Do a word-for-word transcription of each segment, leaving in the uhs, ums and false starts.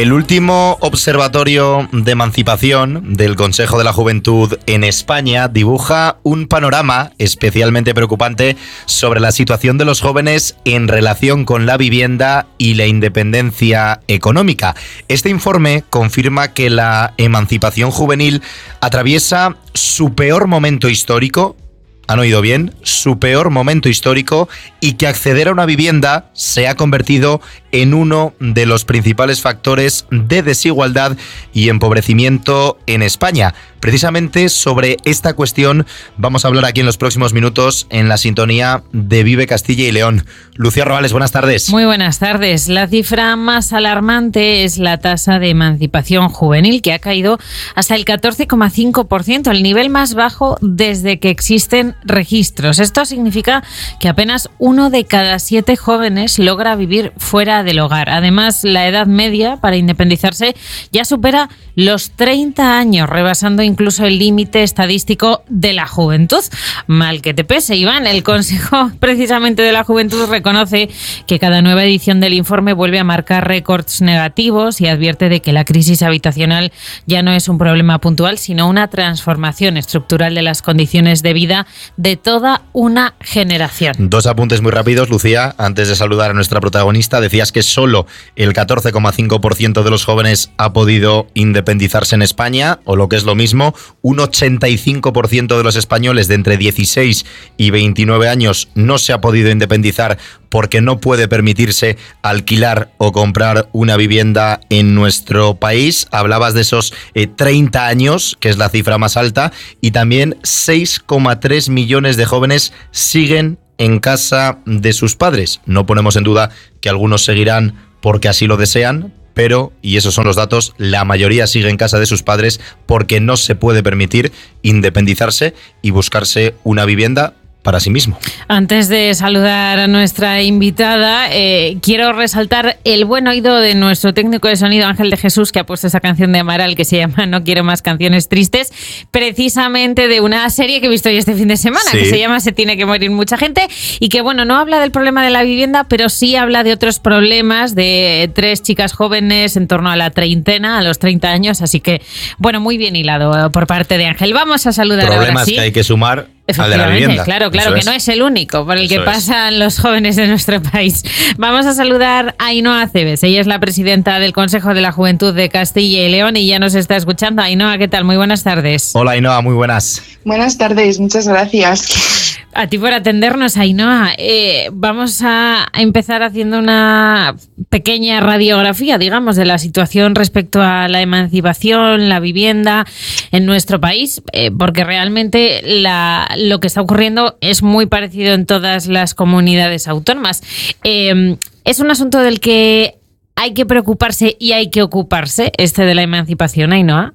El último observatorio de emancipación del Consejo de la Juventud en España dibuja un panorama especialmente preocupante sobre la situación de los jóvenes en relación con la vivienda y la independencia económica. Este informe confirma que la emancipación juvenil atraviesa su peor momento histórico. ¿Han oído bien? Su peor momento histórico, y que acceder a una vivienda se ha convertido en uno de los principales factores de desigualdad y empobrecimiento en España. Precisamente sobre esta cuestión vamos a hablar aquí en los próximos minutos en la sintonía de Vive Castilla y León. Lucía Roales, buenas tardes. Muy buenas tardes. La cifra más alarmante es la tasa de emancipación juvenil, que ha caído hasta el catorce coma cinco por ciento, el nivel más bajo desde que existen registros. Esto significa que apenas uno de cada siete jóvenes logra vivir fuera del hogar. Además, la edad media para independizarse ya supera los treinta años, rebasando incluso el límite estadístico de la juventud. Mal que te pese, Iván, el Consejo precisamente de la Juventud reconoce que cada nueva edición del informe vuelve a marcar récords negativos y advierte de que la crisis habitacional ya no es un problema puntual, sino una transformación estructural de las condiciones de vida de toda una generación. Dos apuntes muy rápidos, Lucía, antes de saludar a nuestra protagonista. Decías que solo el catorce coma cinco por ciento de los jóvenes ha podido independizarse en España, o lo que es lo mismo, un ochenta y cinco por ciento de los españoles de entre dieciséis y veintinueve años no se ha podido independizar porque no puede permitirse alquilar o comprar una vivienda en nuestro país. Hablabas de esos eh, treinta años, que es la cifra más alta, y también seis coma tres millones de jóvenes siguen en casa de sus padres. No ponemos en duda que algunos seguirán porque así lo desean, pero, y esos son los datos, la mayoría sigue en casa de sus padres porque no se puede permitir independizarse y buscarse una vivienda para sí mismo. Antes de saludar a nuestra invitada, eh, quiero resaltar el buen oído de nuestro técnico de sonido, Ángel de Jesús, que ha puesto esa canción de Amaral que se llama No quiero más canciones tristes, precisamente de una serie que he visto hoy este fin de semana, sí, que se llama Se tiene que morir mucha gente, y que, bueno, no habla del problema de la vivienda, pero sí habla de otros problemas de tres chicas jóvenes en torno a la treintena, a los treinta años, así que, bueno, muy bien hilado por parte de Ángel. Vamos a saludar problemas ahora sí. que hay que sumar al de la vivienda. Claro, claro, Eso que es. no es el único por el Eso que pasan es. los jóvenes de nuestro país. Vamos a saludar a Ainhoa Cebes. Ella es la presidenta del Consejo de la Juventud de Castilla y León y ya nos está escuchando. Ainhoa, ¿qué tal? Muy buenas tardes. Hola, Ainhoa, muy buenas. Buenas tardes, muchas gracias. A ti por atendernos, Ainhoa. Eh, vamos a empezar haciendo una pequeña radiografía, digamos, de la situación respecto a la emancipación, la vivienda en nuestro país, eh, porque realmente la, lo que está ocurriendo es muy parecido en todas las comunidades autónomas. Eh, es un asunto del que hay que preocuparse y hay que ocuparse, este de la emancipación, Ainhoa.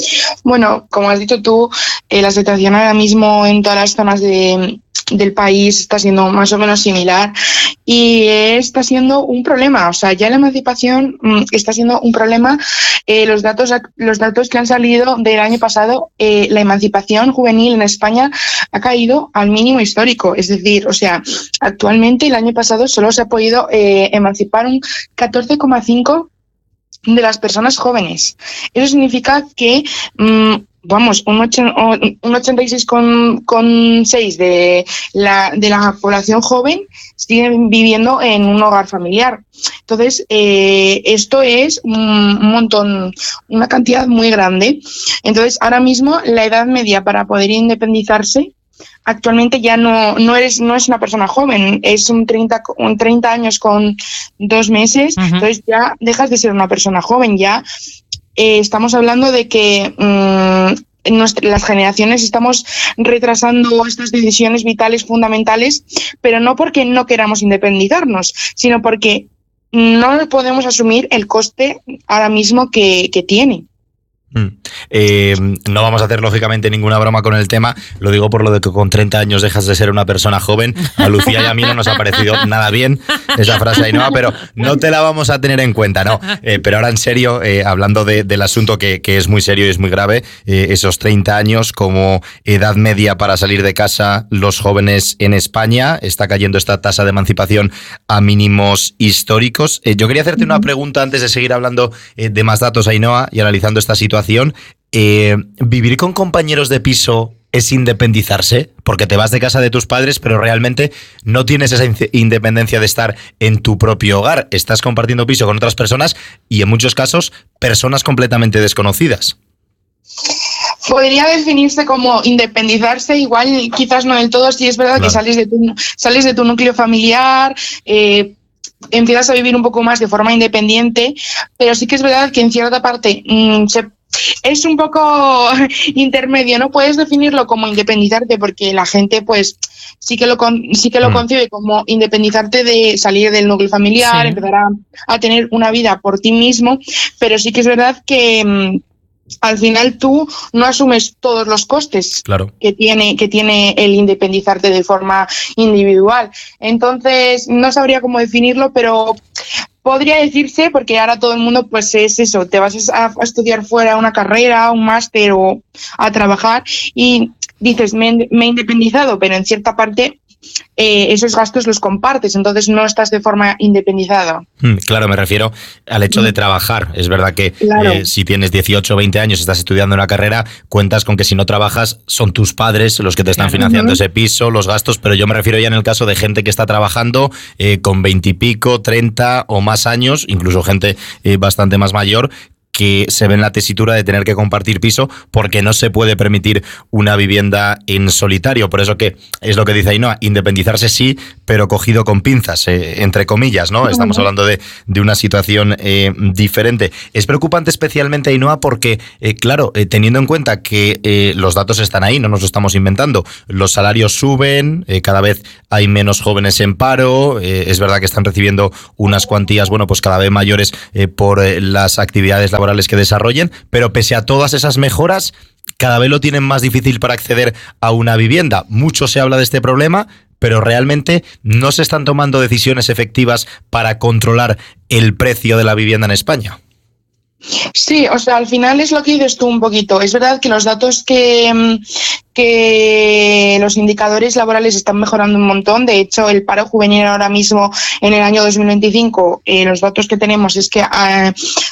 Bueno, como has dicho tú, eh, la situación ahora mismo en todas las zonas de, del país está siendo más o menos similar y está siendo un problema. O sea, ya la emancipación mm, está siendo un problema. Eh, los datos los datos que han salido del año pasado, eh, la emancipación juvenil en España ha caído al mínimo histórico. Es decir, o sea, actualmente el año pasado solo se ha podido eh, emancipar un catorce coma cinco por ciento de las personas jóvenes. Eso significa que, mmm, vamos, un, un ochenta y seis coma seis de la, de la población joven siguen viviendo en un hogar familiar. Entonces, eh, esto es un montón, una cantidad muy grande. Entonces, ahora mismo la edad media para poder independizarse actualmente ya no, no eres, no es una persona joven, es un treinta, un treinta años con dos meses, uh-huh. Entonces ya dejas de ser una persona joven, ya eh, estamos hablando de que mmm, nuestra, las generaciones estamos retrasando estas decisiones vitales fundamentales, pero no porque no queramos independizarnos, sino porque no podemos asumir el coste ahora mismo que, que tiene. Eh, no vamos a hacer lógicamente ninguna broma con el tema, lo digo por lo de que con treinta años dejas de ser una persona joven. A Lucía y a mí no nos ha parecido nada bien esa frase, Ainhoa, pero no te la vamos a tener en cuenta, ¿no? Eh, pero ahora en serio, eh, hablando de, del asunto que, que es muy serio y es muy grave, eh, esos treinta años como edad media para salir de casa, los jóvenes en España, está cayendo esta tasa de emancipación a mínimos históricos. Eh, yo quería hacerte una pregunta antes de seguir hablando eh, de más datos, Ainhoa, y analizando esta situación. Eh, ¿Vivir con compañeros de piso es independizarse? Porque te vas de casa de tus padres, pero realmente no tienes esa independencia de estar en tu propio hogar. Estás compartiendo piso con otras personas y en muchos casos personas completamente desconocidas. Podría definirse como independizarse, igual quizás no del todo, si es verdad, claro, que sales de tu, sales de tu núcleo familiar, eh, empiezas a vivir un poco más de forma independiente, pero sí que es verdad que en cierta parte mmm, se es un poco intermedio, no puedes definirlo como independizarte porque la gente pues sí que lo con, sí que lo mm. concibe como independizarte de salir del núcleo familiar, sí. empezar a, a tener una vida por ti mismo, pero sí que es verdad que mmm, al final tú no asumes todos los costes claro. que tiene que tiene el independizarte de forma individual. Entonces no sabría cómo definirlo, pero podría decirse, porque ahora todo el mundo pues es eso, te vas a, a estudiar fuera una carrera, un máster o a trabajar y dices me, me he independizado, pero en cierta parte Eh, esos gastos los compartes, entonces no estás de forma independizada. Claro, me refiero al hecho de trabajar. Es verdad que claro. eh, si tienes dieciocho o veinte años, estás estudiando una carrera, cuentas con que si no trabajas son tus padres los que te están financiando uh-huh. ese piso, los gastos, pero yo me refiero ya en el caso de gente que está trabajando eh, con veinte y pico, treinta o más años, incluso gente eh, bastante más mayor, que se ve en la tesitura de tener que compartir piso porque no se puede permitir una vivienda en solitario. Por eso que es lo que dice Ainhoa, independizarse sí, pero cogido con pinzas, eh, entre comillas, ¿no? Estamos hablando de, de una situación eh, diferente. Es preocupante especialmente, Ainhoa, porque, eh, claro, eh, teniendo en cuenta que eh, los datos están ahí, no nos lo estamos inventando, los salarios suben, eh, cada vez hay menos jóvenes en paro, eh, es verdad que están recibiendo unas cuantías, bueno, pues cada vez mayores eh, por eh, las actividades laborales que desarrollen, pero pese a todas esas mejoras, cada vez lo tienen más difícil para acceder a una vivienda. Mucho se habla de este problema, pero realmente no se están tomando decisiones efectivas para controlar el precio de la vivienda en España. Sí, o sea, al final es lo que dices tú un poquito. Es verdad que los datos que, que los indicadores laborales están mejorando un montón. De hecho, el paro juvenil ahora mismo en el año dos mil veinticinco, eh, los datos que tenemos es que eh,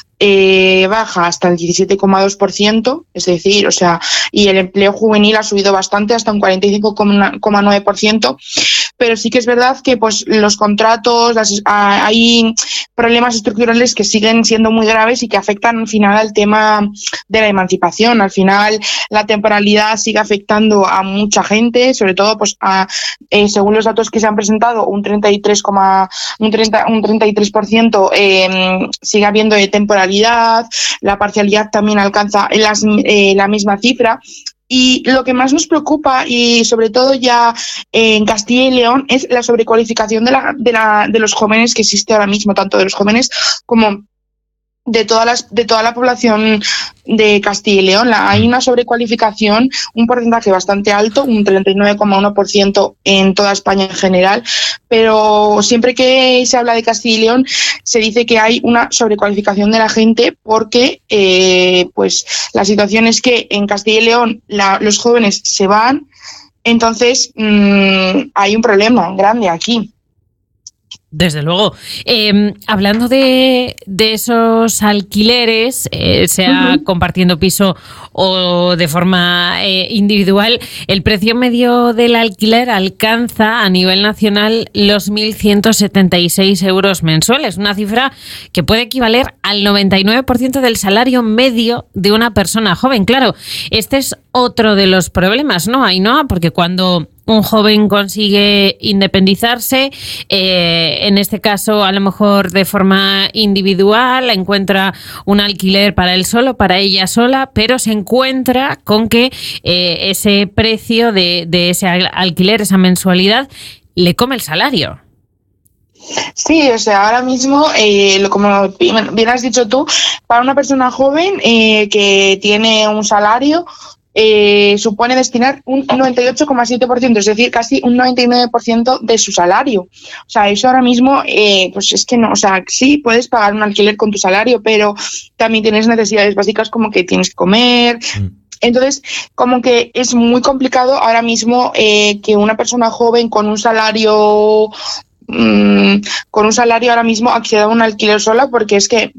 eh, baja hasta el diecisiete coma dos por ciento, es decir, o sea, y el empleo juvenil ha subido bastante hasta un cuarenta y cinco coma nueve por ciento. Pero sí que es verdad que pues los contratos, las, hay problemas estructurales que siguen siendo muy graves y que afectan al final al tema de la emancipación. Al final la temporalidad sigue afectando a mucha gente, sobre todo pues a, eh, según los datos que se han presentado, un treinta y tres, un treinta, un treinta y tres por ciento eh, sigue habiendo de temporalidad, la parcialidad también alcanza las, eh, la misma cifra. Y lo que más nos preocupa, y sobre todo ya en Castilla y León, es la sobrecualificación de, la, de, la, de los jóvenes que existe ahora mismo, tanto de los jóvenes como de toda, las, de toda la población de Castilla y León. La, hay una sobrecualificación, un porcentaje bastante alto, un treinta y nueve coma uno por ciento en toda España en general, pero siempre que se habla de Castilla y León se dice que hay una sobrecualificación de la gente porque eh, pues la situación es que en Castilla y León la, los jóvenes se van, entonces mmm, hay un problema grande aquí. Desde luego. Eh, hablando de, de esos alquileres, eh, sea uh-huh. compartiendo piso o de forma eh, individual, el precio medio del alquiler alcanza a nivel nacional los mil ciento setenta y seis euros mensuales, una cifra que puede equivaler al noventa y nueve por ciento del salario medio de una persona joven. Claro, este es otro de los problemas, ¿no, Ainhoa? Porque cuando un joven consigue independizarse, eh, en este caso a lo mejor de forma individual, encuentra un alquiler para él solo, para ella sola, pero se encuentra con que eh, ese precio de, de ese alquiler, esa mensualidad, le come el salario. Sí, o sea, ahora mismo, eh, lo- como bien has dicho tú, para una persona joven eh, que tiene un salario, eh, supone destinar un noventa y ocho coma siete por ciento, es decir, casi un noventa y nueve por ciento de su salario. O sea, eso ahora mismo, eh, pues es que no, o sea, sí puedes pagar un alquiler con tu salario, pero también tienes necesidades básicas como que tienes que comer. Mm. Entonces, como que es muy complicado ahora mismo eh, que una persona joven con un salario mm, con un salario ahora mismo acceda a un alquiler sola, porque es que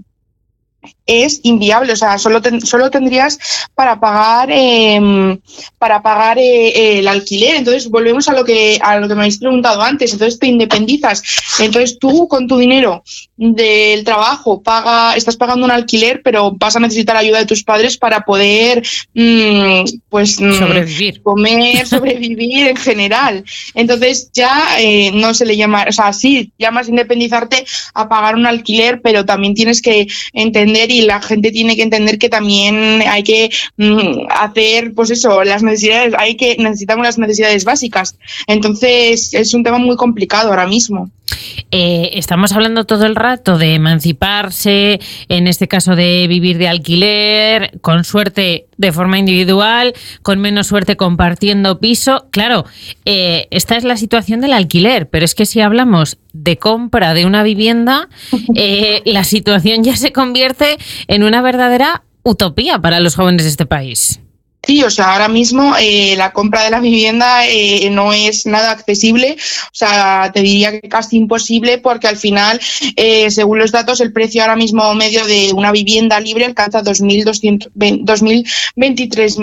es inviable, o sea, solo, ten, solo tendrías para pagar eh, para pagar eh, el alquiler. Entonces volvemos a lo que a lo que me habéis preguntado antes. Entonces te independizas. Entonces tú con tu dinero del trabajo paga, estás pagando un alquiler, pero vas a necesitar ayuda de tus padres para poder mmm, pues mmm, sobrevivir, comer, sobrevivir en general. Entonces ya eh, no se le llama, o sea, sí llamas independizarte a pagar un alquiler, pero también tienes que entender y la gente tiene que entender que también hay que mmm, hacer, pues eso, las necesidades, hay que necesitamos las necesidades básicas. Entonces es un tema muy complicado ahora mismo. Eh, estamos hablando todo el rato de emanciparse, en este caso de vivir de alquiler, con suerte de forma individual, con menos suerte compartiendo piso. Claro, eh, esta es la situación del alquiler, pero es que si hablamos de compra de una vivienda, eh, la situación ya se convierte en una verdadera utopía para los jóvenes de este país. Sí, o sea, ahora mismo eh, la compra de la vivienda eh, no es nada accesible, o sea, te diría que casi imposible, porque al final, eh, según los datos, el precio ahora mismo medio de una vivienda libre alcanza dos mil doscientos veintitrés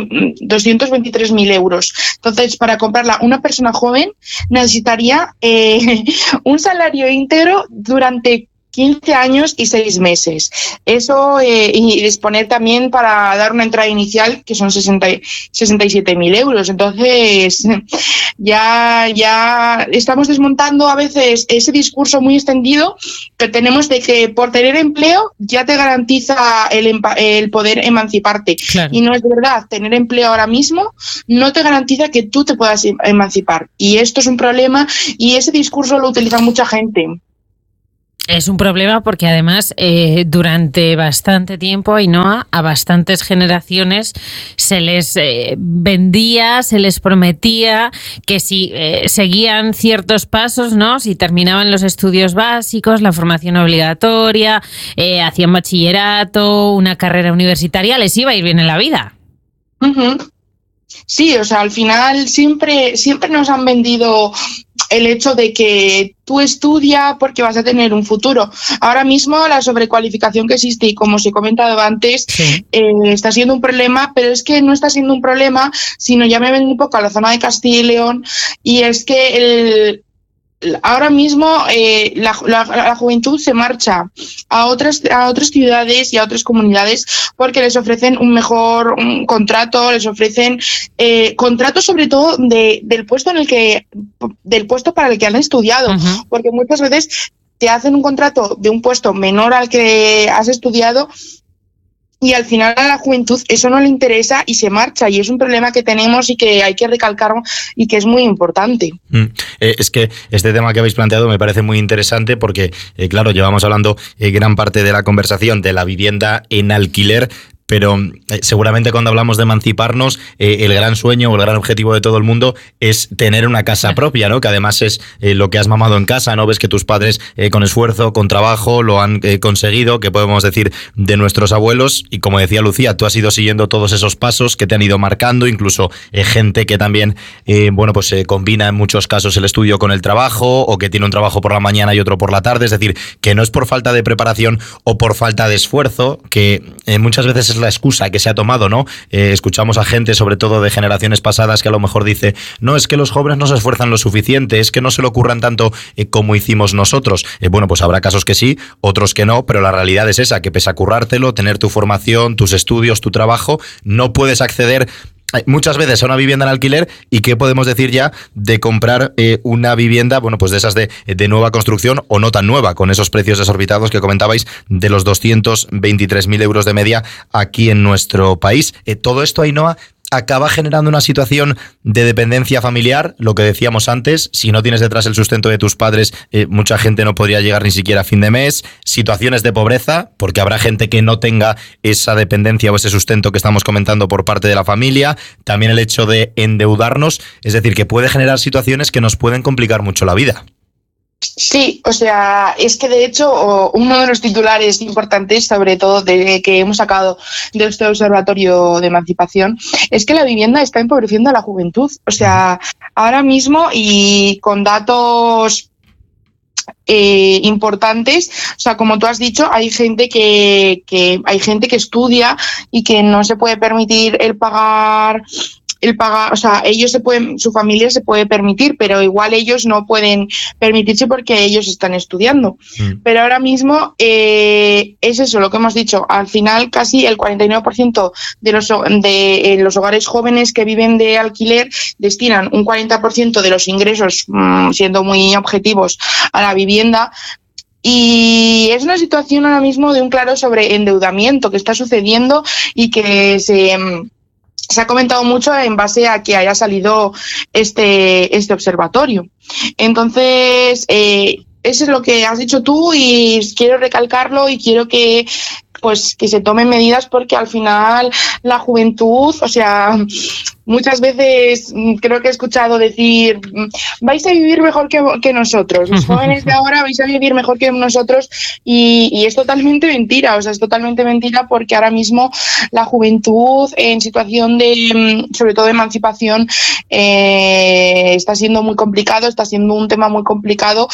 mil euros. Entonces, para comprarla una persona joven necesitaría eh, un salario íntegro durante quince años y seis meses. Eso eh, y disponer también para dar una entrada inicial que son sesenta, sesenta y siete mil euros. Entonces ya, ya estamos desmontando a veces ese discurso muy extendido que tenemos de que por tener empleo ya te garantiza el, el poder emanciparte. Claro. Y no es verdad. Tener empleo ahora mismo no te garantiza que tú te puedas emancipar. Y esto es un problema y ese discurso lo utiliza mucha gente. Es un problema porque además eh, durante bastante tiempo, Ainhoa, a bastantes generaciones se les eh, vendía, se les prometía que si eh, seguían ciertos pasos, ¿no? Si terminaban los estudios básicos, la formación obligatoria, eh, hacían bachillerato, una carrera universitaria, les iba a ir bien en la vida. Uh-huh. Sí, o sea, al final siempre, siempre nos han vendido el hecho de que tú estudia porque vas a tener un futuro. Ahora mismo la sobrecualificación que existe, y como os he comentado antes, sí. eh, está siendo un problema, pero es que no está siendo un problema, sino ya me ven un poco a la zona de Castilla y León, y es que el... ahora mismo eh, la, la, la juventud se marcha a otras, a otras ciudades y a otras comunidades porque les ofrecen un mejor un contrato, les ofrecen eh, contratos sobre todo de, del puesto en el que del puesto para el que han estudiado, uh-huh. porque muchas veces te hacen un contrato de un puesto menor al que has estudiado. Y al final a la juventud eso no le interesa y se marcha, y es un problema que tenemos y que hay que recalcar y que es muy importante. Mm. Eh, es que este tema que habéis planteado me parece muy interesante porque, eh, claro, llevamos hablando eh, gran parte de la conversación de la vivienda en alquiler, pero eh, seguramente cuando hablamos de emanciparnos, eh, el gran sueño o el gran objetivo de todo el mundo es tener una casa propia, ¿no? Que además es eh, lo que has mamado en casa, ¿no? Ves que tus padres eh, con esfuerzo, con trabajo, lo han eh, conseguido, que podemos decir de nuestros abuelos. Y como decía Lucía, tú has ido siguiendo todos esos pasos que te han ido marcando, incluso eh, gente que también, eh, bueno, pues eh, combina en muchos casos el estudio con el trabajo, o que tiene un trabajo por la mañana y otro por la tarde. Es decir, que no es por falta de preparación o por falta de esfuerzo, que eh, muchas veces es la excusa que se ha tomado, ¿no? Eh, escuchamos a gente, sobre todo de generaciones pasadas, que a lo mejor dice, no, es que los jóvenes no se esfuerzan lo suficiente, es que no se lo ocurran tanto eh, como hicimos nosotros. Eh, bueno, pues habrá casos que sí, otros que no, pero la realidad es esa, que pese a currártelo, tener tu formación, tus estudios, tu trabajo, no puedes acceder muchas veces a una vivienda en alquiler. ¿Y qué podemos decir ya de comprar eh, una vivienda, bueno, pues de esas de, de nueva construcción o no tan nueva, con esos precios desorbitados que comentabais de los doscientos veintitrés mil euros de media aquí en nuestro país? Eh, todo esto, Ainhoa, acaba generando una situación de dependencia familiar, lo que decíamos antes, si no tienes detrás el sustento de tus padres, eh, mucha gente no podría llegar ni siquiera a fin de mes, situaciones de pobreza, porque habrá gente que no tenga esa dependencia o ese sustento que estamos comentando por parte de la familia, también el hecho de endeudarnos, es decir, que puede generar situaciones que nos pueden complicar mucho la vida. Sí, o sea, es que de hecho uno de los titulares importantes, sobre todo de que hemos sacado de este observatorio de emancipación, es que la vivienda está empobreciendo a la juventud. O sea, ahora mismo y con datos eh, importantes, o sea, como tú has dicho, hay gente que, que hay gente que estudia y que no se puede permitir el pagar el pagar, o sea, ellos se pueden, su familia se puede permitir, pero igual ellos no pueden permitirse porque ellos están estudiando. Mm. Pero ahora mismo eh, es eso lo que hemos dicho. Al final, casi el cuarenta y nueve por ciento de los, de eh, los hogares jóvenes que viven de alquiler destinan un cuarenta por ciento de los ingresos, mmm, siendo muy objetivos, a la vivienda. Y es una situación ahora mismo de un claro sobreendeudamiento que está sucediendo y que se... Se ha comentado mucho en base a que haya salido este, este observatorio. Entonces, eh, eso es lo que has dicho tú y quiero recalcarlo y quiero que, pues, que se tomen medidas porque al final la juventud, o sea, muchas veces creo que he escuchado decir vais a vivir mejor que, que nosotros, los jóvenes de ahora vais a vivir mejor que nosotros y, y es totalmente mentira, o sea, es totalmente mentira porque ahora mismo la juventud en situación de, sobre todo de emancipación, eh, está siendo muy complicado, está siendo un tema muy complicado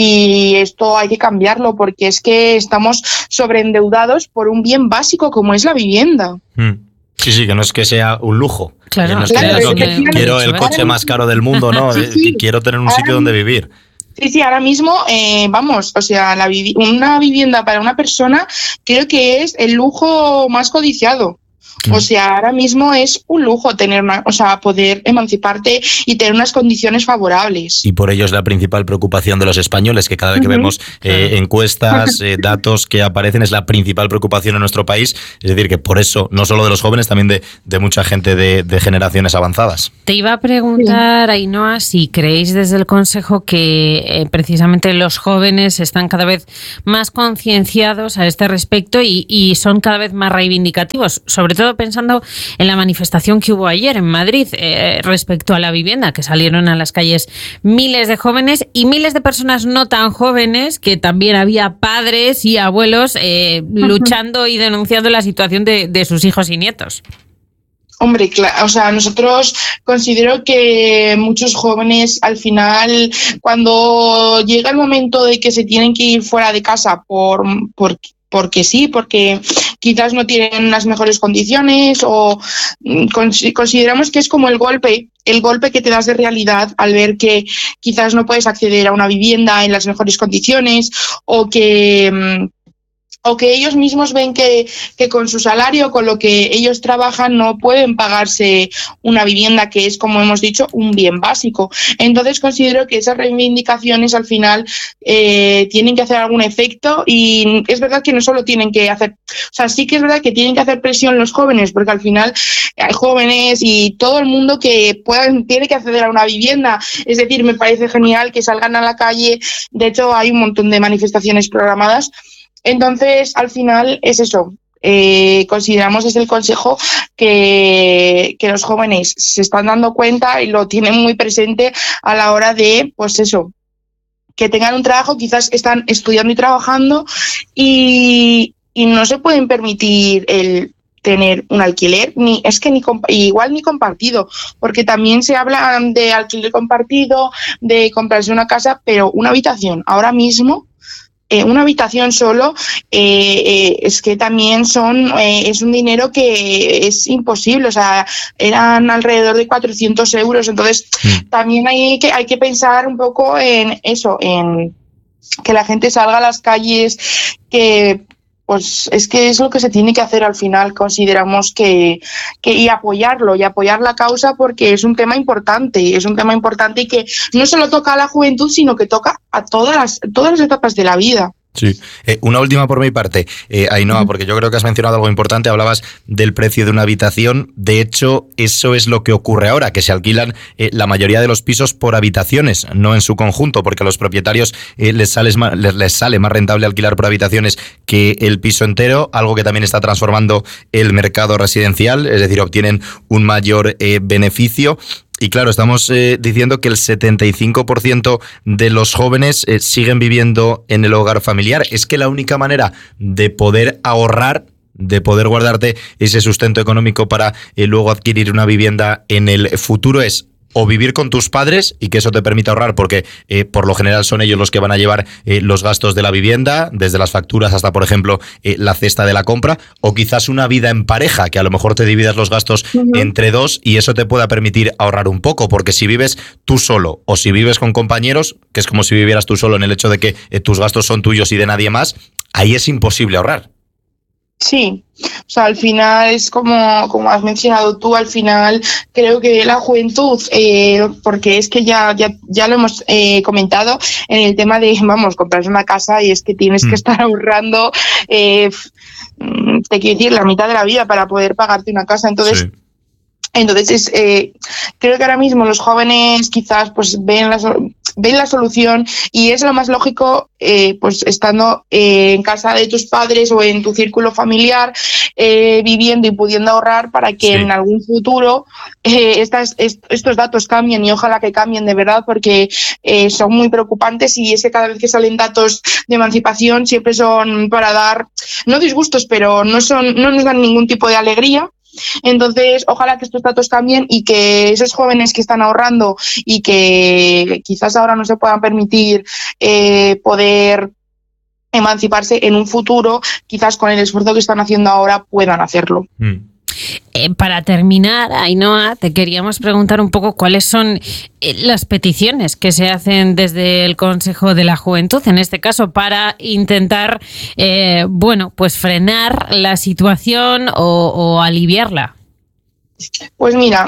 y esto hay que cambiarlo porque es que estamos sobreendeudados por un bien básico como es la vivienda. Mm. Sí, sí, que no es que sea un lujo. Claro, no es claro, que, es que, que quiero el coche más caro del mundo, ¿no? Sí, sí. Quiero tener un sitio donde vivir. Sí, sí, ahora mismo, eh, vamos, o sea, la vivi- una vivienda para una persona creo que es el lujo más codiciado. O sea, ahora mismo es un lujo tener una, o sea, poder emanciparte y tener unas condiciones favorables. Y por ello es la principal preocupación de los españoles, que cada vez que uh-huh. vemos eh, encuestas, eh, datos que aparecen, es la principal preocupación en nuestro país. Es decir, que por eso, no solo de los jóvenes, también de, de mucha gente de, de generaciones avanzadas. Te iba a preguntar, Ainhoa, si creéis desde el Consejo que eh, precisamente los jóvenes están cada vez más concienciados a este respecto y, y son cada vez más reivindicativos, sobre todo pensando en la manifestación que hubo ayer en Madrid eh, respecto a la vivienda, que salieron a las calles miles de jóvenes y miles de personas no tan jóvenes, que también había padres y abuelos eh, luchando y denunciando la situación de, de sus hijos y nietos. Hombre, claro, o sea, nosotros considero que muchos jóvenes al final, cuando llega el momento de que se tienen que ir fuera de casa por, por porque sí, porque quizás no tienen las mejores condiciones o consideramos que es como el golpe, el golpe que te das de realidad al ver que quizás no puedes acceder a una vivienda en las mejores condiciones o que... o que ellos mismos ven que, que con su salario, con lo que ellos trabajan, no pueden pagarse una vivienda que es, como hemos dicho, un bien básico. Entonces considero que esas reivindicaciones al final eh, tienen que hacer algún efecto y es verdad que no solo tienen que hacer, o sea, sí que es verdad que tienen que hacer presión los jóvenes, porque al final hay jóvenes y todo el mundo que puedan, tiene que acceder a una vivienda. Es decir, me parece genial que salgan a la calle. De hecho, hay un montón de manifestaciones programadas. Entonces, al final es eso. Eh, consideramos desde el Consejo que, que los jóvenes se están dando cuenta y lo tienen muy presente a la hora de, pues eso, que tengan un trabajo, quizás están estudiando y trabajando y, y no se pueden permitir el tener un alquiler, ni es que ni igual ni compartido, porque también se habla de alquiler compartido, de comprarse una casa, pero una habitación ahora mismo, Eh, una habitación solo, eh, eh, es que también son eh, es un dinero que es imposible, o sea, eran alrededor de cuatrocientos euros, entonces mm. también hay que, hay que pensar un poco en eso, en que la gente salga a las calles, que pues es que es lo que se tiene que hacer al final, consideramos que, que y apoyarlo y apoyar la causa porque es un tema importante, es un tema importante y que no solo toca a la juventud, sino que toca a todas las, todas las etapas de la vida. Sí. Eh, una última por mi parte, eh, Ainhoa, porque yo creo que has mencionado algo importante, hablabas del precio de una habitación. De hecho, eso es lo que ocurre ahora, que se alquilan eh, la mayoría de los pisos por habitaciones, no en su conjunto, porque a los propietarios eh, les, sales más, les, les sale más rentable alquilar por habitaciones que el piso entero, algo que también está transformando el mercado residencial, es decir, obtienen un mayor eh, beneficio. Y claro, estamos eh, diciendo que el setenta y cinco por ciento de los jóvenes eh, siguen viviendo en el hogar familiar. Es que la única manera de poder ahorrar, de poder guardarte ese sustento económico para eh, luego adquirir una vivienda en el futuro es o vivir con tus padres y que eso te permita ahorrar porque eh, por lo general son ellos los que van a llevar eh, los gastos de la vivienda, desde las facturas hasta, por ejemplo, eh, la cesta de la compra, o quizás una vida en pareja, que a lo mejor te dividas los gastos uh-huh. entre dos y eso te pueda permitir ahorrar un poco, porque si vives tú solo o si vives con compañeros, que es como si vivieras tú solo en el hecho de que eh, tus gastos son tuyos y de nadie más, ahí es imposible ahorrar. Sí, o sea, al final es como, como has mencionado tú, al final creo que la juventud, eh, porque es que ya, ya, ya lo hemos eh, comentado en el tema de, vamos, comprarse una casa y es que tienes mm. que estar ahorrando, eh, te quiero decir, la mitad de la vida para poder pagarte una casa, entonces... Sí. Entonces, eh, creo que ahora mismo los jóvenes quizás pues ven la, ven la solución y es lo más lógico, eh, pues estando eh, en casa de tus padres o en tu círculo familiar, eh, viviendo y pudiendo ahorrar para que sí. en algún futuro eh, estas, est- estos datos cambien y ojalá que cambien de verdad porque eh, son muy preocupantes y es que cada vez que salen datos de emancipación siempre son para dar, no disgustos, pero no, son, no nos dan ningún tipo de alegría. Entonces, ojalá que estos datos cambien y que esos jóvenes que están ahorrando y que quizás ahora no se puedan permitir eh, poder emanciparse en un futuro, quizás con el esfuerzo que están haciendo ahora puedan hacerlo. Mm. Eh, para terminar, Ainhoa, te queríamos preguntar un poco cuáles son eh, las peticiones que se hacen desde el Consejo de la Juventud, en este caso, para intentar, eh, bueno, pues frenar la situación o, o aliviarla. Pues mira,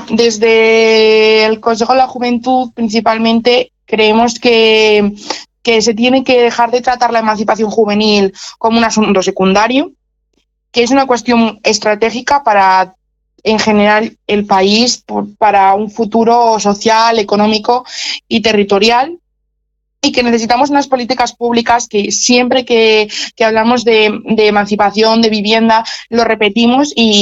desde el Consejo de la Juventud principalmente creemos que, que se tiene que dejar de tratar la emancipación juvenil como un asunto secundario, que es una cuestión estratégica para, en general, el país, por, para un futuro social, económico y territorial, y que necesitamos unas políticas públicas que siempre que, que hablamos de, de emancipación, de vivienda, lo repetimos y